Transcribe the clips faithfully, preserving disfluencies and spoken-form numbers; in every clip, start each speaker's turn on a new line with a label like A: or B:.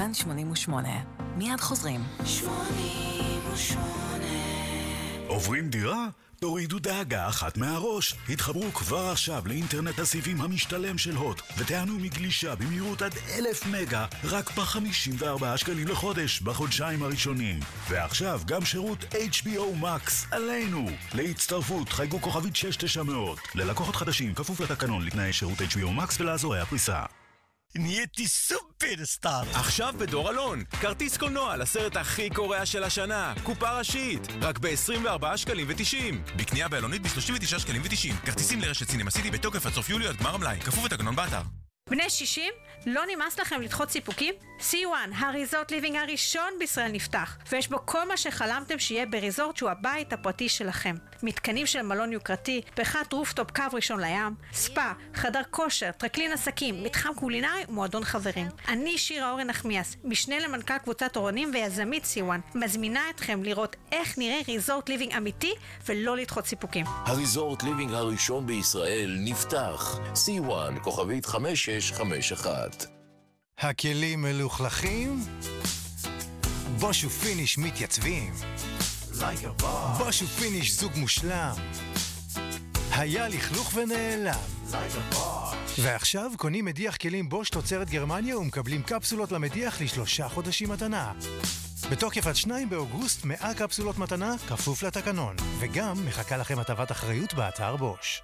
A: כאן שמונים ושמונה. מיד חוזרים.
B: שמונים ושמונה.
C: עוברים דירה? תורידו דאגה אחת מהראש. התחברו כבר עכשיו לאינטרנט הסיבים המשתלם של הוט ותענו מגלישה במהירות עד אלף מגה רק ב-חמישים וארבעה שקלים לחודש בחודשיים הראשונים. ועכשיו גם שירות אייץ' בי או Max עלינו. להצטרפות חייגו כוכבית שש תשע מאות. ללקוחות חדשים כפוף לתקנון לתנאי שירות אייץ' בי או Max ולאזורי הפריסה.
D: נהייתי סופרסטאר.
E: עכשיו בדור אלון, כרטיס קולנוע לסרט הכי קורע של השנה, קופה ראשית, רק ב-עשרים וארבעה שקלים ותשעים. בקנייה באלונית ב-שלושים ותשעה שקלים ותשעים. כרטיסים לרשת סינמה סיטי בתוקף עד סוף יולי עד גמר המלאי, כפוף לתקנון באתר.
F: בני שישים? לא נמאס לכם לדחות סיפוקים? סי וואן, הריזורט ליבינג הראשון בישראל נפתח, ויש בו כל מה שחלמתם שיהיה בריזורט שהוא הבית הפרטי שלכם. מתקנים של מלון יוקרתי, פחת רופטופ קו ראשון לים, ספה, חדר כושר, טרקלין עסקים, מתחם קולינרי ומועדון חברים. אני שירה אורן נחמיאס, משנה למנכ"ל קבוצת אורנים ויזמית סי וואן, מזמינה אתכם לראות איך נראה ריזורט ליבינג אמיתי ולא לדחות סיפוקים.
G: הריזורט ליבינג הראשון בישראל נפתח. סי וואן, כוכבית חמש שש חמש אחת.
H: הכלים מלוכלכים? בוש ופיניש מתייצבים. Like בוש ופיניש זוג מושלם. היה לכלוך ונעלם. Like ועכשיו קונים מדיח כלים בוש תוצרת גרמניה ומקבלים קפסולות למדיח לשלושה חודשים מתנה. בתוקף עד שניים באוגוסט מאה קפסולות מתנה כפוף לתקנון. וגם מחכה לכם הטבת אחריות באתר בוש.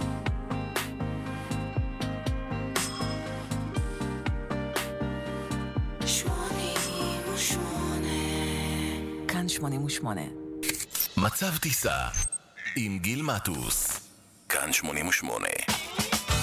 A: כאן שמונים ושמונה.
G: מצב טיסה עם גיל מטוס. כאן שמונים ושמונה.